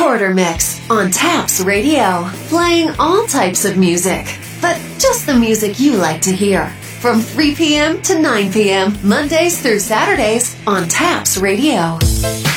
Shorter Mix on Taps Radio, playing all types of music, but just the music you like to hear. From 3 p.m. to 9 p.m., Mondays through Saturdays on Taps Radio.